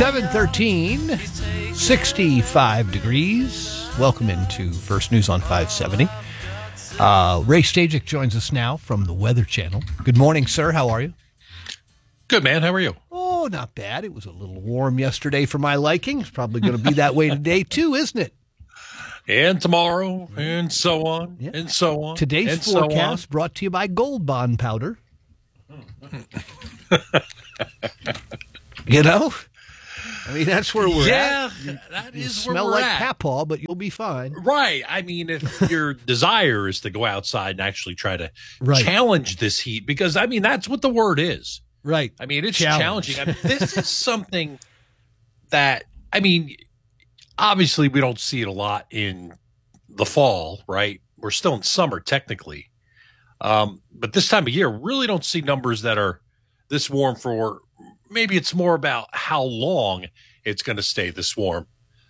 713, 65 degrees. Welcome into First News on 570. Ray Stajic joins us now from the Weather Channel. Good morning, sir. How are you? Good, man. How are you? Oh, not bad. It was a little warm yesterday for my liking. It's probably going to be that way today, too, isn't it? And tomorrow, and so on, and so on. Today's forecast brought to you by Gold Bond Powder. You know? I mean, that's where we're at. Yeah, that You is where smell we're like at. Papaw, but you'll be fine. Right. I mean, if your desire is to go outside and actually try to challenge this heat, because, I mean, that's what the word is. Right. I mean, it's challenging. I mean, this is something that, I mean, obviously we don't see it a lot in the fall, right? We're still in summer, technically. But this time of year, really don't see numbers that are this warm for, maybe it's more about how long it's going to stay this warm.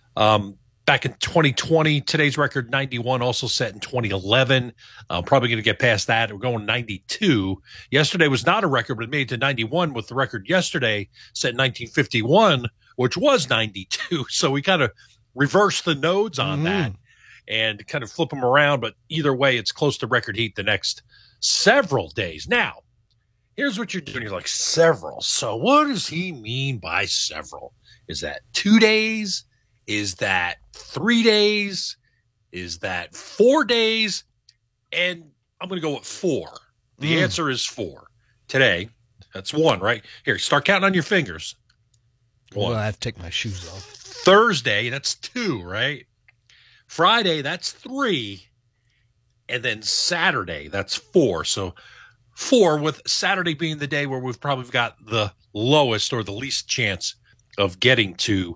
Back in 2020, today's record 91, also set in 2011. Probably going to get past that. We're going 92. Yesterday was not a record, but it made it to 91 with the record yesterday set in 1951, which was 92. So we kind of reversed the nodes on that and kind of flip them around. But either way, it's close to record heat the next several days. Now, here's what you're doing. You're like, several. So what does he mean by several? Is that 2 days? Is that 3 days? Is that 4 days? And I'm going to go with 4. The answer is 4. Today, that's 1, right? Here, start counting on your fingers. 1. Well, I have to take my shoes off. Thursday, that's 2, right? Friday, that's 3. And then Saturday, that's 4. So 4, with Saturday being the day where we've probably got the lowest or the least chance of getting to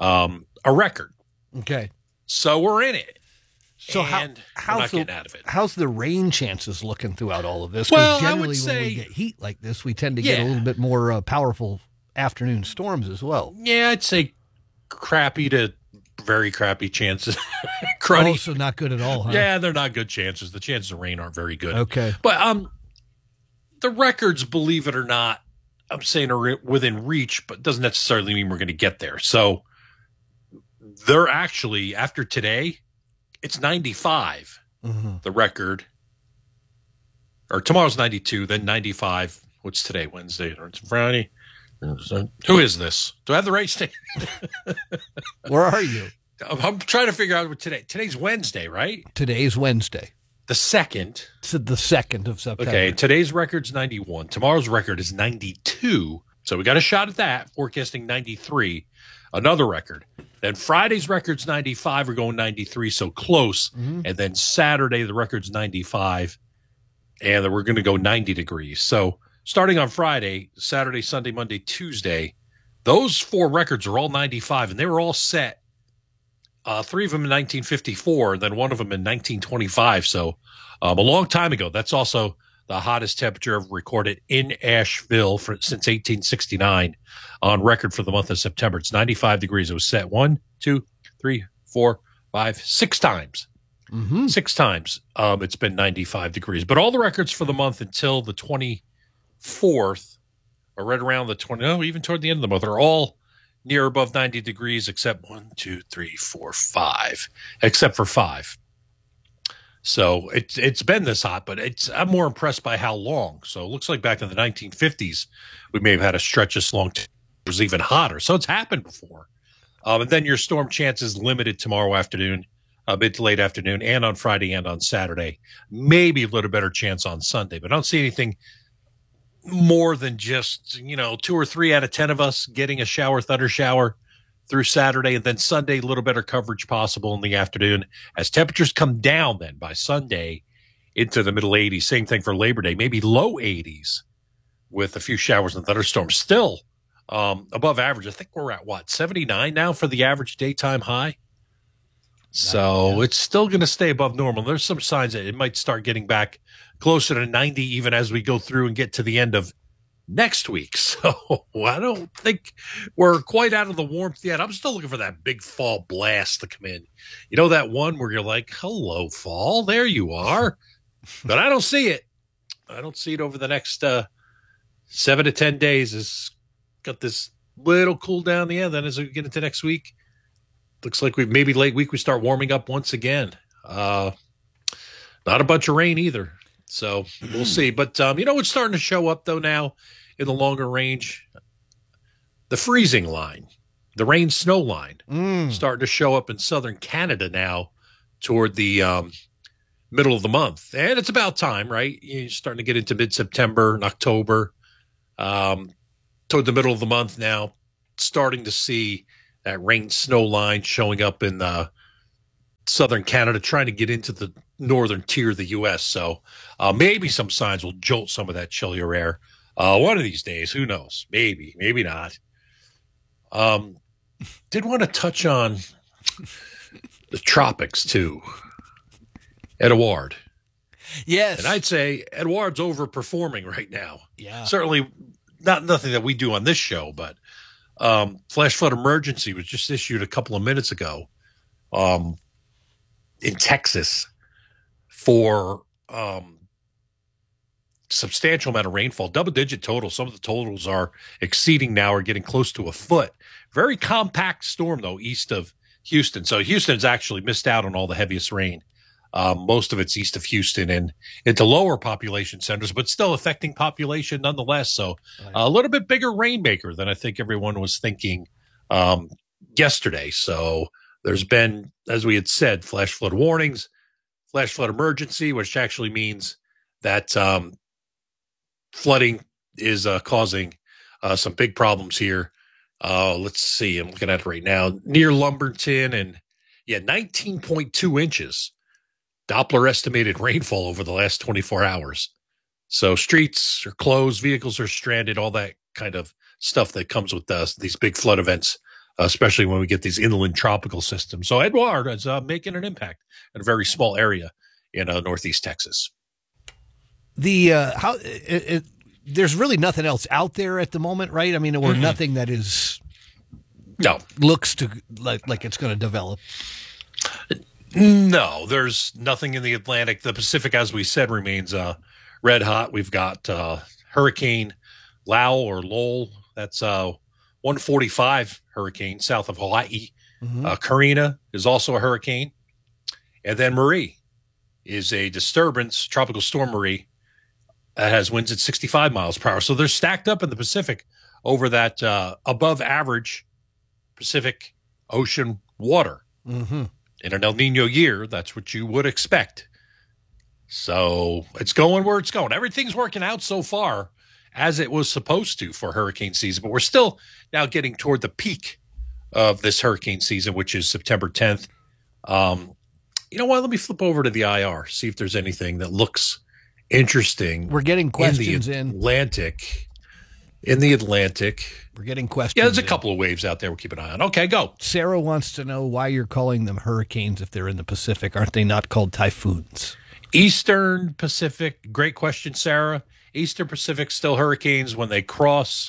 a record. Okay. So we're in it. So and we're not getting out of it. How's the rain chances looking throughout all of this? 'Cause Well, generally I would say, when we get heat like this, we tend to get a little bit more powerful afternoon storms as well. Yeah, I'd say crappy to very crappy chances. Oh, so not good at all, huh? Yeah, they're not good chances. The chances of rain aren't very good. Okay. But the records, believe it or not, I'm saying are within reach, but doesn't necessarily mean we're going to get there. So they're actually, after today, it's 95, the record. Or tomorrow's 92, then 95. What's today? Wednesday or it's Friday? Who is this? Do I have the right state? Where are you? I'm trying to figure out what today's Wednesday, right? Today's Wednesday. The 2nd. It's the 2nd of September. Okay, today's record's 91. Tomorrow's record is 92. So we got a shot at that, forecasting 93, another record. Then Friday's record's 95. We're going 93, so close. And then Saturday, the record's 95. And then we're going to go 90 degrees. So starting on Friday, Saturday, Sunday, Monday, Tuesday, those 4 records are all 95, and they were all set. 3 of them in 1954, and then 1 of them in 1925. So a long time ago. That's also the hottest temperature ever recorded in Asheville since 1869 on record for the month of September. It's 95 degrees. It was set 1, 2, 3, 4, 5, 6 times. 6 times it's been 95 degrees. But all the records for the month until the 24th, or right around the 20, no, even toward the end of the month, are all near above 90 degrees, except 1, 2, 3, 4, 5, except for 5. So it's been this hot, but I'm more impressed by how long. So it looks like back in the 1950s, we may have had a stretch this long. It was even hotter. So it's happened before. And then your storm chance is limited tomorrow afternoon, mid to late afternoon, and on Friday and on Saturday. Maybe a little better chance on Sunday, but I don't see anything more than just, 2 or 3 out of 10 of us getting a thunder shower through Saturday, and then Sunday, a little better coverage possible in the afternoon as temperatures come down then by Sunday into the middle 80s. Same thing for Labor Day, maybe low 80s with a few showers and thunderstorms. Still above average. I think we're at 79 now for the average daytime high. So it's still going to stay above normal. There's some signs that it might start getting back closer to 90 even as we go through and get to the end of next week. So I don't think we're quite out of the warmth yet. I'm still looking for that big fall blast to come in. You know, that one where you're like, hello, fall, there you are. But I don't see it. I don't see it over the next 7 to 10 days. It's got this little cool down the end. Then as we get into next week, looks like we maybe late week we start warming up once again. Not a bunch of rain either. So we'll see. But what's starting to show up though now in the longer range? The freezing line, the rain snow line, starting to show up in southern Canada now toward the middle of the month. And it's about time, right? You're starting to get into mid-September and October. Toward the middle of the month now, starting to see that rain snow line showing up in southern Canada, trying to get into the northern tier of the U.S. So maybe some signs will jolt some of that chillier air one of these days. Who knows? Maybe, maybe not. Did want to touch on the tropics too. Edouard. Yes. And I'd say Edouard's overperforming right now. Yeah. Certainly nothing that we do on this show, but flash flood emergency was just issued a couple of minutes ago in Texas for substantial amount of rainfall, double-digit total. Some of the totals are exceeding now or getting close to a foot. Very compact storm, though, east of Houston. So Houston's actually missed out on all the heaviest rain. Most of it's east of Houston and into lower population centers, but still affecting population nonetheless. So a little bit bigger rainmaker than I think everyone was thinking yesterday. So there's been, as we had said, flash flood warnings, flash flood emergency, which actually means that flooding is causing some big problems here. Let's see. I'm looking at it right now. Near Lumberton and 19.2 inches. Doppler estimated rainfall over the last 24 hours. So streets are closed, vehicles are stranded, all that kind of stuff that comes with these big flood events, especially when we get these inland tropical systems. So Edouard is making an impact in a very small area in northeast Texas. There's really nothing else out there at the moment, right? I mean, or nothing that looks to like it's going to develop. No, there's nothing in the Atlantic. The Pacific, as we said, remains red hot. We've got Hurricane Lau or Lowell. That's 145 hurricane south of Hawaii. Karina is also a hurricane. And then Marie is a disturbance, tropical storm Marie, that has winds at 65 miles per hour. So they're stacked up in the Pacific over that above average Pacific Ocean water. In an El Nino year, that's what you would expect. So it's going where it's going. Everything's working out so far as it was supposed to for hurricane season, but we're still now getting toward the peak of this hurricane season, which is September 10th. You know what? Let me flip over to the IR, see if there's anything that looks interesting. We're getting questions in the Atlantic. In the Atlantic. We're getting questions. Yeah, there's a couple of waves out there we'll keep an eye on. Okay, go. Sarah wants to know why you're calling them hurricanes if they're in the Pacific. Aren't they not called typhoons? Eastern Pacific. Great question, Sarah. Eastern Pacific still hurricanes when they cross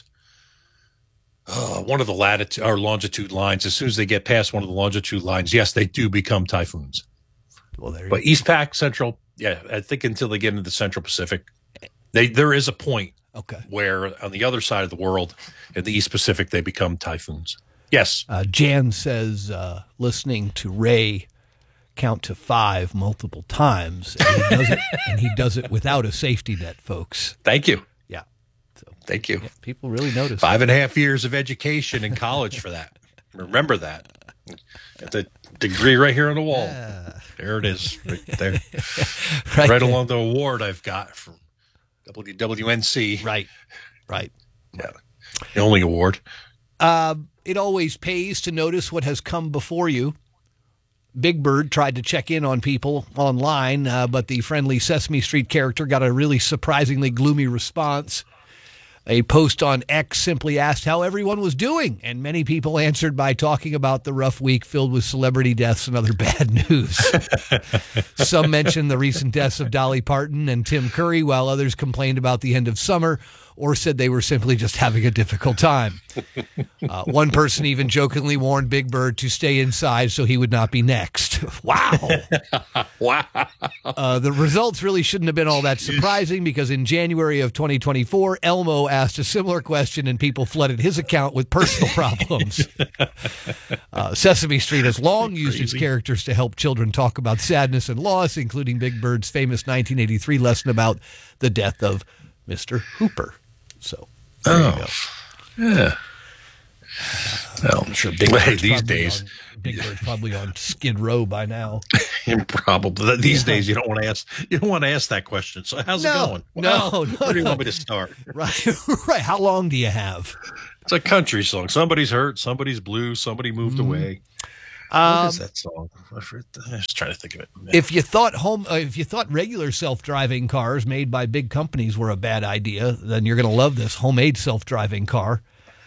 one of the latitude or longitude lines. As soon as they get past one of the longitude lines, yes, they do become typhoons. Well, there you but East Pac, Central, I think until they get into the Central Pacific, there is a point where on the other side of the world, in the East Pacific, they become typhoons. Yes. Jan says, listening to Ray count to 5 multiple times, and he does it without a safety net, folks. Thank you. Yeah. So, thank you. Yeah, people really notice. 5.5 years of education in college for that. Remember that. Got the degree right here on the wall. There it is, right there. right along the award I've got from WWNC. Right. Yeah. The only award. It always pays to notice what has come before you. Big Bird tried to check in on people online, but the friendly Sesame Street character got a really surprisingly gloomy response. A post on X simply asked how everyone was doing, and many people answered by talking about the rough week filled with celebrity deaths and other bad news. Some mentioned the recent deaths of Dolly Parton and Tim Curry, while others complained about the end of summer. or said they were simply just having a difficult time. One person even jokingly warned Big Bird to stay inside so he would not be next. Wow. Wow. The results really shouldn't have been all that surprising because in January of 2024, Elmo asked a similar question and people flooded his account with personal problems. Sesame Street has long used its characters to help children talk about sadness and loss, including Big Bird's famous 1983 lesson about the death of Mr. Hooper. So, there you go. Yeah. Well, I'm sure these days, Big Bird's probably on Skid Row by now. Probably these days you don't want to ask that question. So how's it going? No. Where do you want me to start? Right. How long do you have? It's a country song. Somebody's hurt. Somebody's blue. Somebody moved away. What is that song? I was trying to think of it. If you thought regular self-driving cars made by big companies were a bad idea, then you're going to love this homemade self-driving car.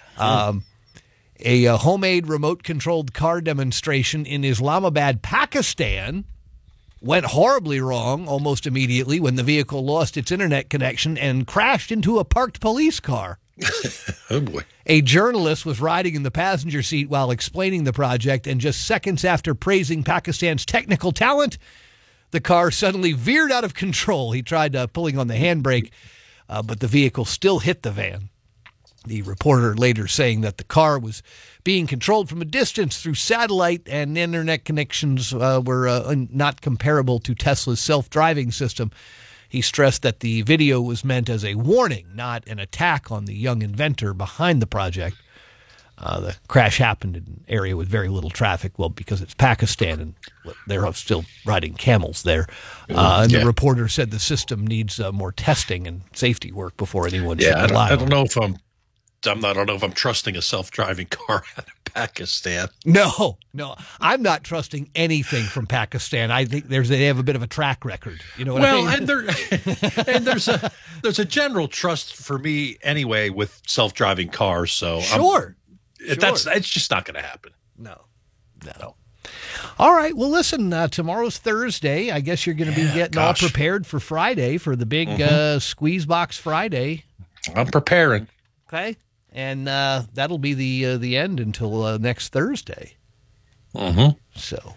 A homemade remote-controlled car demonstration in Islamabad, Pakistan, went horribly wrong almost immediately when the vehicle lost its internet connection and crashed into a parked police car. Oh, boy. A journalist was riding in the passenger seat while explaining the project, and just seconds after praising Pakistan's technical talent, the car suddenly veered out of control. He tried pulling on the handbrake, but the vehicle still hit the van. The reporter later saying that the car was being controlled from a distance through satellite and internet connections were not comparable to Tesla's self-driving system. He stressed that the video was meant as a warning, not an attack on the young inventor behind the project. The crash happened in an area with very little traffic, well, because it's Pakistan and they're still riding camels there. And the reporter said the system needs more testing and safety work before anyone should rely on it. I don't know if I'm trusting a self-driving car out of Pakistan. No, I'm not trusting anything from Pakistan. I think they have a bit of a track record. You know what I mean? and there's a general trust for me anyway with self-driving cars. So it's just not going to happen. No. All right. Well, listen. Tomorrow's Thursday. I guess you're going to be getting all prepared for Friday for the big Squeeze Box Friday. I'm preparing. Okay. And that'll be the end until next Thursday. So,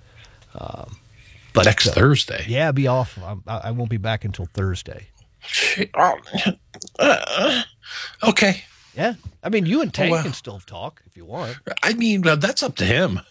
but next Thursday, I'll be off. I won't be back until Thursday. Okay. Yeah, I mean, you and Tank can still talk if you want. I mean, that's up to him.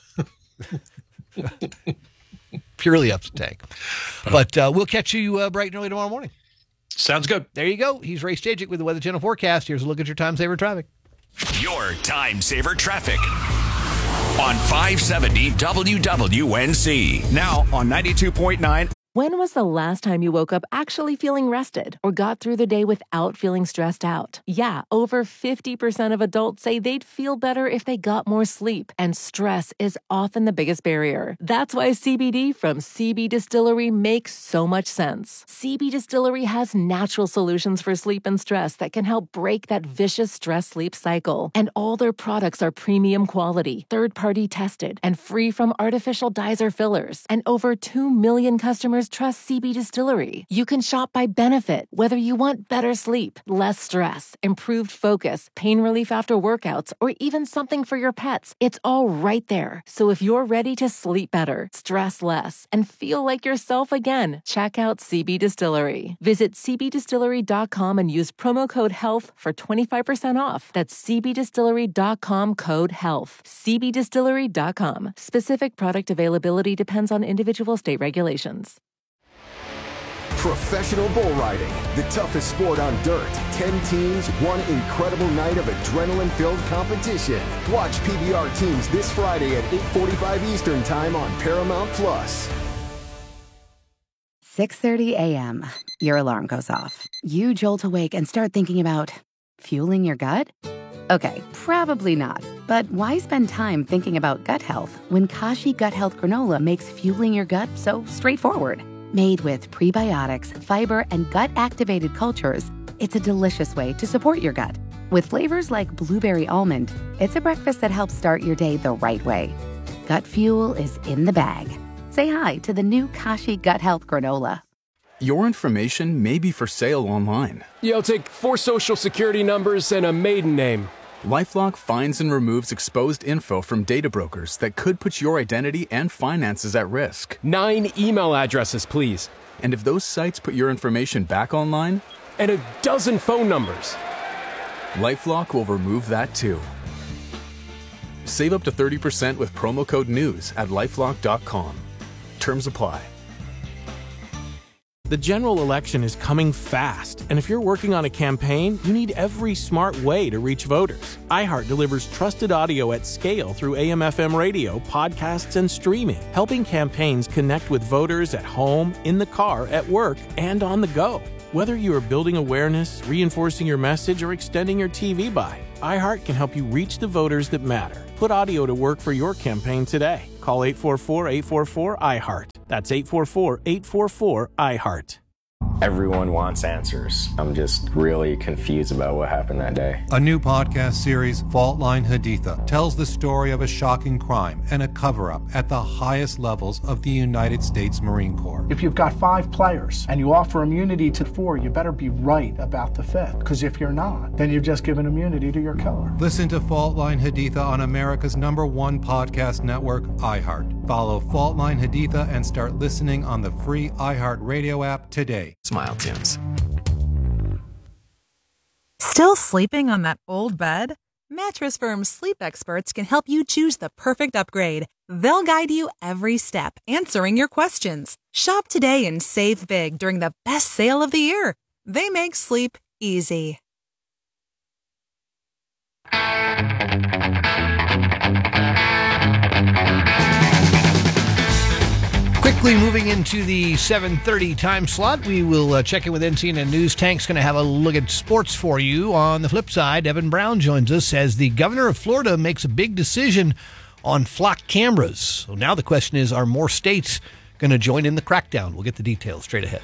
Purely up to Tank. But we'll catch you bright and early tomorrow morning. Sounds good. There you go. He's Ray Stajic with the Weather Channel forecast. Here's a look at your time saver traffic. Your time saver traffic on 570 WWNC. Now on 92.9. When was the last time you woke up actually feeling rested or got through the day without feeling stressed out? Yeah, over 50% of adults say they'd feel better if they got more sleep, and stress is often the biggest barrier. That's why CBD from CB Distillery makes so much sense. CB Distillery has natural solutions for sleep and stress that can help break that vicious stress-sleep cycle. And all their products are premium quality, third-party tested, and free from artificial dyes or fillers. And over 2 million customers trust CB Distillery. You can shop by benefit, whether you want better sleep, less stress, improved focus, pain relief after workouts, or even something for your pets. It's all right there. So if you're ready to sleep better, stress less, and feel like yourself again, check out CB Distillery. Visit cbdistillery.com and use promo code HEALTH for 25% off. That's cbdistillery.com code HEALTH. cbdistillery.com. Specific product availability depends on individual state regulations. Professional bull riding, the toughest sport on dirt. 10 teams, one incredible night of adrenaline-filled competition. Watch PBR teams this Friday at 8:45 Eastern Time on Paramount+. 6:30 a.m. Your alarm goes off. You jolt awake and start thinking about fueling your gut? Okay, probably not. But why spend time thinking about gut health when Kashi Gut Health Granola makes fueling your gut so straightforward? Made with prebiotics, fiber, and gut-activated cultures, it's a delicious way to support your gut. With flavors like blueberry almond, it's a breakfast that helps start your day the right way. Gut fuel is in the bag. Say hi to the new Kashi Gut Health Granola. your information may be for sale online. Yeah, I'll take 4 social security numbers and a maiden name. LifeLock finds and removes exposed info from data brokers that could put your identity and finances at risk. 9 email addresses, please. And if those sites put your information back online, and a dozen phone numbers, LifeLock will remove that too. Save up to 30% with promo code NEWS at LifeLock.com. Terms apply. The general election is coming fast, and if you're working on a campaign, you need every smart way to reach voters. iHeart delivers trusted audio at scale through AM/FM radio, podcasts, and streaming, helping campaigns connect with voters at home, in the car, at work, and on the go. Whether you are building awareness, reinforcing your message, or extending your TV buy, iHeart can help you reach the voters that matter. Put audio to work for your campaign today. Call 844-844-iHeart. That's 844-844-iHeart. Everyone wants answers. I'm just really confused about what happened that day. A new podcast series, Fault Line Haditha, tells the story of a shocking crime and a cover-up at the highest levels of the United States Marine Corps. If you've got 5 players and you offer immunity to 4, you better be right about the 5th, because if you're not, then you've just given immunity to your killer. Listen to Fault Line Haditha on America's #1 podcast network, iHeart. Follow Fault Line Haditha and start listening on the free iHeart Radio app today. Smile Tunes. Still sleeping on that old bed? Mattress Firm's sleep experts can help you choose the perfect upgrade. They'll guide you every step, answering your questions. Shop today and save big during the best sale of the year. They make sleep easy. Quickly moving into the 7:30 time slot, we will check in with NCNN News. Tank's going to have a look at sports for you. On the flip side, Evan Brown joins us as the governor of Florida makes a big decision on flock cameras. So now the question is, are more states going to join in the crackdown? We'll get the details straight ahead.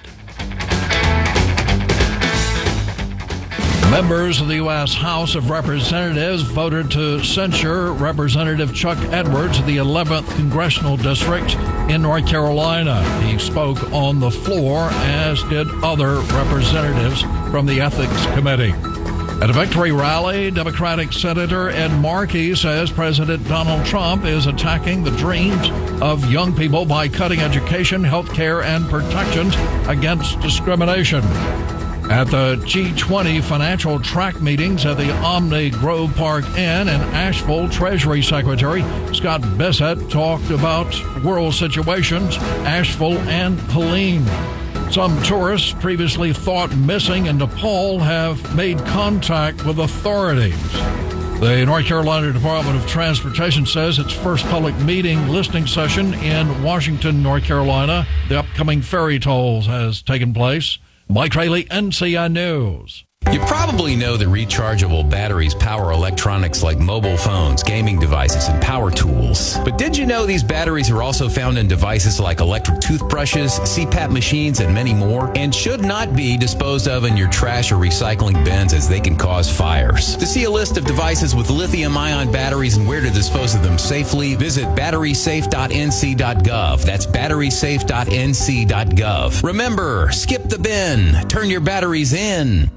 Members of the U.S. House of Representatives voted to censure Representative Chuck Edwards of the 11th Congressional District in North Carolina. He spoke on the floor, as did other representatives from the Ethics Committee. At a victory rally, Democratic Senator Ed Markey says President Donald Trump is attacking the dreams of young people by cutting education, health care, and protections against discrimination. At the G20 financial track meetings at the Omni Grove Park Inn in Asheville, Treasury Secretary Scott Bissett talked about world situations, Asheville and Helene. Some tourists previously thought missing in Nepal have made contact with authorities. The North Carolina Department of Transportation says its first public meeting listening session in Washington, North Carolina, the upcoming ferry tolls, has taken place. Mike Rayleigh, NCN News. You probably know that rechargeable batteries power electronics like mobile phones, gaming devices, and power tools. But did you know these batteries are also found in devices like electric toothbrushes, CPAP machines, and many more, and should not be disposed of in your trash or recycling bins as they can cause fires? To see a list of devices with lithium-ion batteries and where to dispose of them safely, visit batterysafe.nc.gov. That's batterysafe.nc.gov. Remember, skip the bin. Turn your batteries in.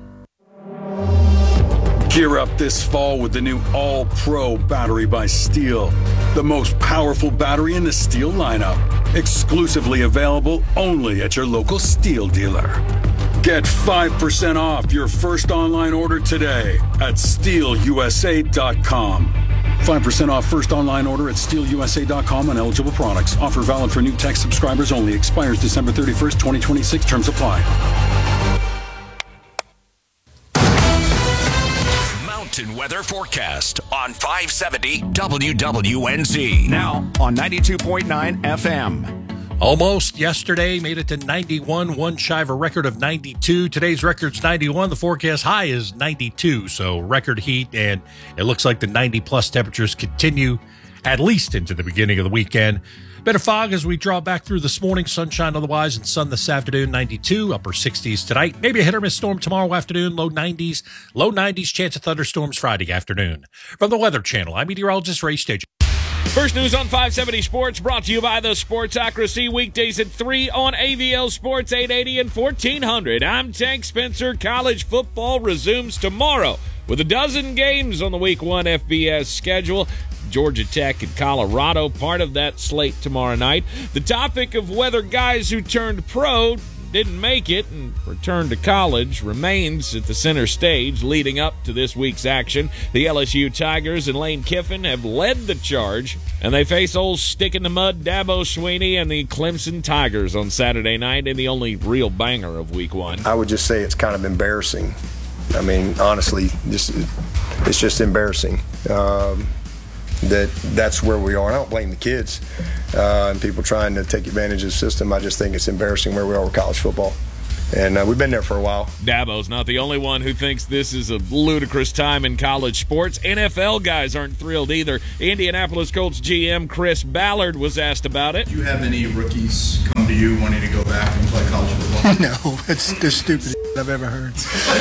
Gear up this fall with the new All-Pro battery by Steel. The most powerful battery in the Steel lineup. Exclusively available only at your local Steel dealer. Get 5% off your first online order today at SteelUSA.com. 5% off first online order at SteelUSA.com on eligible products. Offer valid for new tech subscribers only. Expires December 31st, 2026. Terms apply. Weather forecast on 570 WWNZ. Now on 92.9 FM. Almost yesterday, made it to 91, one shy of a record of 92. Today's record's 91. The forecast high is 92, so record heat, and it looks like the 90-plus temperatures continue at least into the beginning of the weekend. Bit of fog as we draw back through this morning. Sunshine otherwise, and sun this afternoon. 92, upper 60s tonight. Maybe a hit or miss storm tomorrow afternoon. Low 90s. Low 90s, chance of thunderstorms Friday afternoon. From the Weather Channel, I'm meteorologist Ray Stage. First News on 570 Sports, brought to you by the Sportsocracy, weekdays at 3 on AVL Sports 880 and 1400. I'm Tank Spencer. College football resumes tomorrow with a dozen games on the Week 1 FBS schedule. Georgia Tech and Colorado, part of that slate tomorrow night. The topic of whether guys who turned pro didn't make it and returned to college remains at the center stage leading up to this week's action. The LSU Tigers and Lane Kiffin have led the charge, and they face old stick-in-the-mud Dabo Swinney and the Clemson Tigers on Saturday night in the only real banger of Week 1. I would just say it's kind of embarrassing. I mean, honestly, it's just embarrassing. That's where we are. And I don't blame the kids and people trying to take advantage of the system. I just think it's embarrassing where we are with college football. And we've been there for a while. Dabo's not the only one who thinks this is a ludicrous time in college sports. NFL guys aren't thrilled either. Indianapolis Colts GM Chris Ballard was asked about it. Do you have any rookies come to you wanting to go back and play college football? No, it's the stupidest I've ever heard.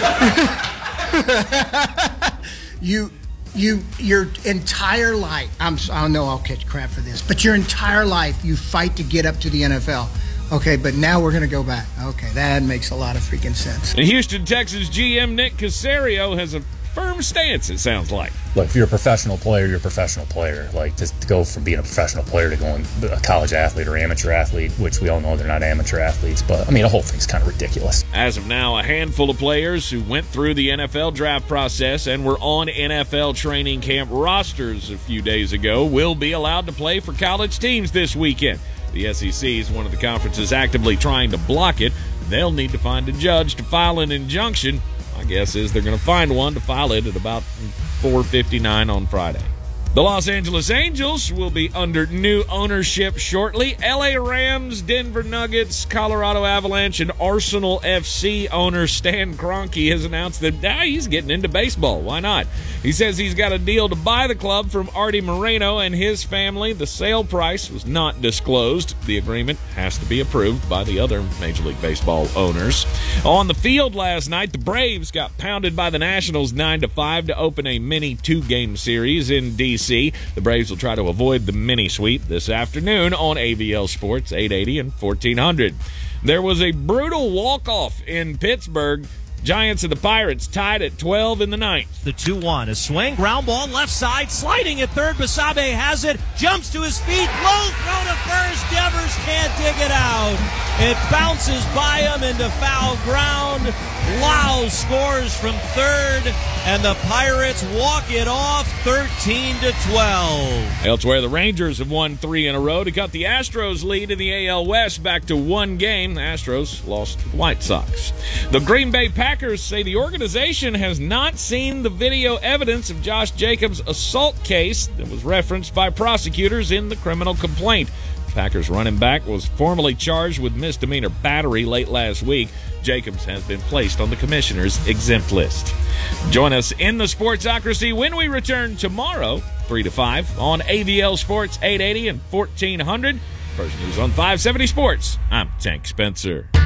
Your entire life, I know I'll catch crap for this, but your entire life you fight to get up to the NFL. Okay, but now we're going to go back. Okay, that makes a lot of freaking sense. And Houston Texans GM Nick Caserio has a firm stance, it sounds like. Look, if you're a professional player, you're a professional player. Like, to go from being a professional player to going a college athlete or amateur athlete, which we all know they're not amateur athletes, but, I mean, the whole thing's kind of ridiculous. As of now, a handful of players who went through the NFL draft process and were on NFL training camp rosters a few days ago will be allowed to play for college teams this weekend. The SEC is one of the conferences actively trying to block it. They'll need to find a judge to file an injunction. My guess is they're going to find one to file it at about 4:59 on Friday. The Los Angeles Angels will be under new ownership shortly. LA Rams, Denver Nuggets, Colorado Avalanche, and Arsenal FC owner Stan Kroenke has announced that he's getting into baseball. Why not? He says he's got a deal to buy the club from Artie Moreno and his family. The sale price was not disclosed. The agreement has to be approved by the other Major League Baseball owners. On the field last night, the Braves got pounded by the Nationals 9-5 to open a mini two-game series in D.C. The Braves will try to avoid the mini sweep this afternoon on AVL Sports 880 and 1400. There was a brutal walk-off in Pittsburgh. Giants and the Pirates tied at 12 in the ninth. The 2-1, a swing, ground ball, left side, sliding at third. Basabe has it, jumps to his feet, low throw to first. Devers can't dig it out. It bounces by him into foul ground. Lau scores from third, and the Pirates walk it off 13-12. Elsewhere, the Rangers have won 3 in a row to cut the Astros' lead in the AL West back to 1 game. The Astros lost to the White Sox. The Green Bay Packers say the organization has not seen the video evidence of Josh Jacobs' assault case that was referenced by prosecutors in the criminal complaint. Packers running back was formally charged with misdemeanor battery late last week. Jacobs has been placed on the commissioner's exempt list. Join us in the Sportsocracy when we return tomorrow, 3 to 5, on AVL Sports 880 and 1400. First News on 570 Sports. I'm Tank Spencer.